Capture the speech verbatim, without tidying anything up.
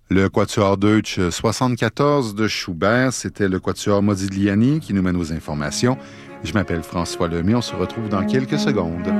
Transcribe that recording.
Le Quatuor Deutsch soixante-quatorze de Schubert, c'était le Quatuor Modigliani qui nous mène aux informations. Je m'appelle François Lemay, on se retrouve dans quelques secondes.